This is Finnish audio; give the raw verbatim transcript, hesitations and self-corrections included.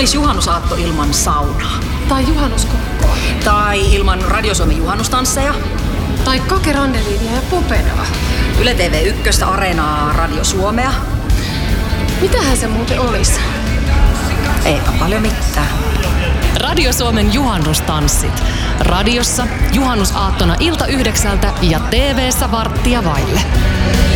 olisi juhannusaatto ilman saunaa? Tai juhannuskokkoa. Tai ilman Radio Suomen juhannustansseja? Tai Kake Randeliinia ja Popenoa. Yle T V yksi, Areenaa, Radio Suomea. Mitähän se muuten olisi? Eipä paljon mitään. Radio Suomen juhannustanssit. Radiossa juhannusaattona ilta yhdeksältä ja T V:ssä varttia vaille.